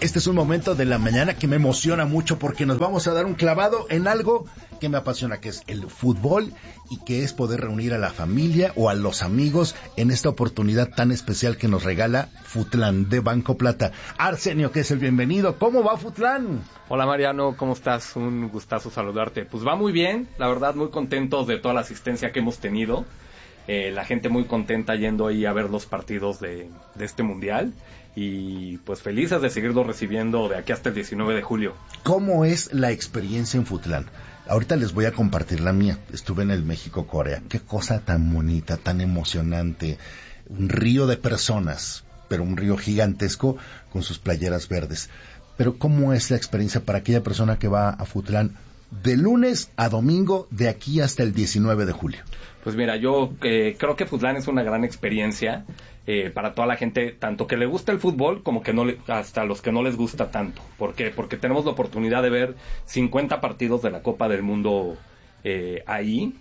Este es un momento de la mañana que me emociona mucho porque nos vamos a dar un clavado en algo que me apasiona, que es el fútbol y que es poder reunir a la familia o a los amigos en esta oportunidad tan especial que nos regala Futlán de Banco Plata. Arsenio, que es el bienvenido. ¿Cómo va Futlán? Hola Mariano, ¿cómo estás? Un gustazo saludarte. Pues va muy bien, la verdad muy contentos de toda la asistencia que hemos tenido. La gente muy contenta yendo ahí a ver los partidos de este mundial y pues felices de seguirlo recibiendo de aquí hasta el 19 de julio. ¿Cómo es la experiencia en Futlán? Ahorita les voy a compartir la mía. Estuve en el México-Corea. Qué cosa tan bonita, tan emocionante. Un río de personas, pero un río gigantesco con sus playeras verdes. Pero ¿cómo es la experiencia para aquella persona que va a Futlán de lunes a domingo de aquí hasta el 19 de julio? Pues mira, yo creo que Futlán es una gran experiencia para toda la gente, tanto que le gusta el fútbol como que no hasta los que no les gusta tanto. ¿Por qué? Porque tenemos la oportunidad de ver 50 partidos de la Copa del Mundo ahí.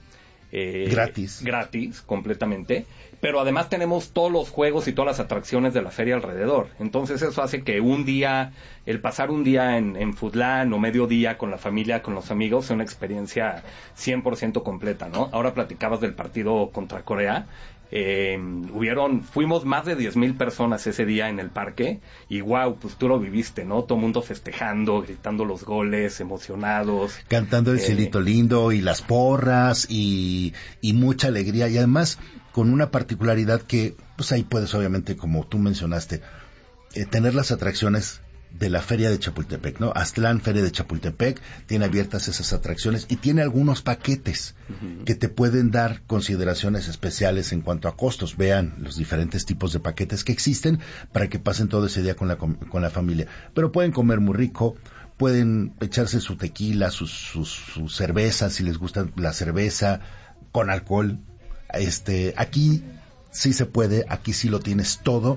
Gratis, completamente. Pero además tenemos todos los juegos y todas las atracciones de la feria alrededor. Entonces eso hace que el pasar un día en Futlán o medio día con la familia, con los amigos, sea una experiencia 100% completa, ¿no? Ahora platicabas del partido contra Corea. Fuimos más de 10,000 personas ese día en el parque y wow, pues tú lo viviste, ¿no? Todo el mundo festejando, gritando los goles, emocionados. Cantando el Cielito Lindo y las porras y mucha alegría y además con una particularidad que, pues ahí puedes obviamente, como tú mencionaste, tener las atracciones de la Feria de Chapultepec, ¿no? Aztlán, Feria de Chapultepec, tiene abiertas esas atracciones y tiene algunos paquetes que te pueden dar consideraciones especiales en cuanto a costos. Vean los diferentes tipos de paquetes que existen para que pasen todo ese día con la familia. Pero pueden comer muy rico, pueden echarse su tequila, su cerveza, si les gusta la cerveza, con alcohol. Aquí sí se puede, aquí sí lo tienes todo,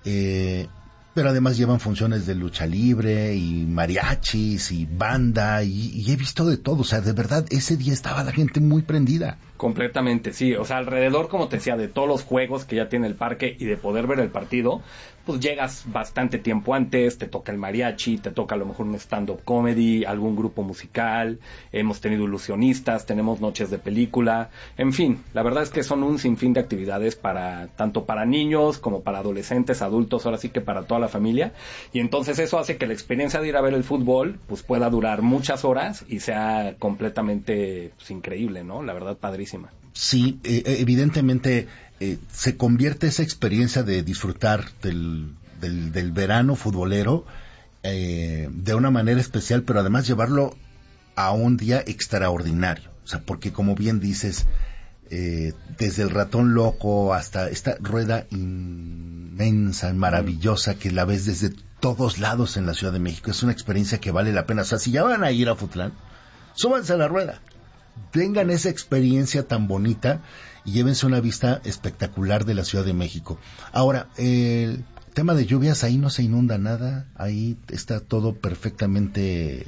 pero además llevan funciones de lucha libre y mariachis y banda y he visto de todo. O sea, de verdad, ese día estaba la gente muy prendida. Completamente, sí. O sea, alrededor, como te decía, de todos los juegos que ya tiene el parque y de poder ver el partido, pues llegas bastante tiempo antes, te toca el mariachi, te toca a lo mejor un stand-up comedy, algún grupo musical, hemos tenido ilusionistas, tenemos noches de película, en fin, la verdad es que son un sinfín de actividades tanto para niños como para adolescentes, adultos, ahora sí que para toda la familia, y entonces eso hace que la experiencia de ir a ver el fútbol, pues pueda durar muchas horas y sea completamente, pues, increíble, ¿no? La verdad, padrísima. Sí, evidentemente se convierte esa experiencia de disfrutar del verano futbolero de una manera especial, pero además llevarlo a un día extraordinario. O sea, porque como bien dices, desde el ratón loco hasta esta rueda inmensa, maravillosa, que la ves desde todos lados en la Ciudad de México, es una experiencia que vale la pena. O sea, si ya van a ir a Futlán, súbanse a la rueda. Tengan esa experiencia tan bonita y llévense una vista espectacular de la Ciudad de México. Ahora, el tema de lluvias, ahí no se inunda nada, ahí está todo perfectamente,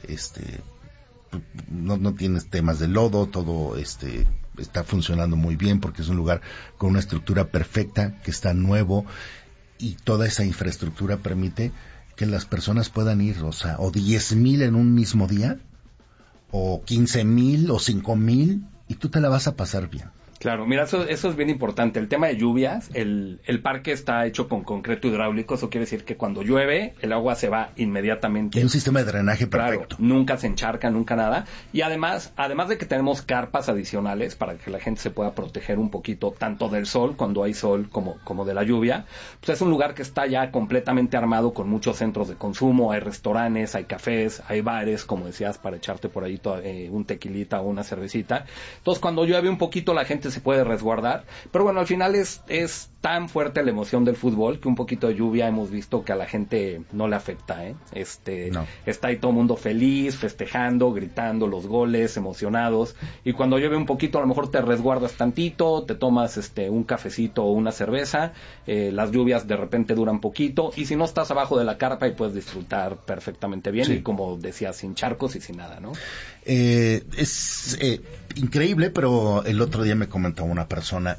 no tienes temas de lodo, todo está funcionando muy bien porque es un lugar con una estructura perfecta, que está nuevo y toda esa infraestructura permite que las personas puedan ir, o sea, o 10,000 en un mismo día, o 15,000 o 5,000 y tú te la vas a pasar bien. Claro, mira, eso es bien importante. El tema de lluvias, el parque está hecho con concreto hidráulico, eso quiere decir que cuando llueve, el agua se va inmediatamente. Hay un sistema de drenaje perfecto. Claro, nunca se encharca, nunca nada. Y además de que tenemos carpas adicionales para que la gente se pueda proteger un poquito, tanto del sol, cuando hay sol, como de la lluvia, pues es un lugar que está ya completamente armado con muchos centros de consumo, hay restaurantes, hay cafés, hay bares, como decías, para echarte por ahí un tequilita o una cervecita. Entonces, cuando llueve un poquito, la gente se puede resguardar, pero bueno, al final es tan fuerte la emoción del fútbol que un poquito de lluvia hemos visto que a la gente no le afecta, No. Está ahí todo el mundo feliz, festejando, gritando los goles, emocionados, y cuando llueve un poquito a lo mejor te resguardas tantito, te tomas un cafecito o una cerveza, las lluvias de repente duran poquito, y si no estás abajo de la carpa y puedes disfrutar perfectamente bien, sí. Y como decía, sin charcos y sin nada, ¿no? Es increíble, pero el otro día me comentó una persona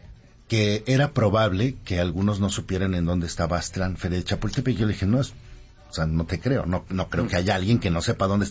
que era probable que algunos no supieran en dónde estaba Aztlán, Feria de Chapultepec, y yo le dije, no, es O sea, no te creo, no creo que haya alguien que no sepa dónde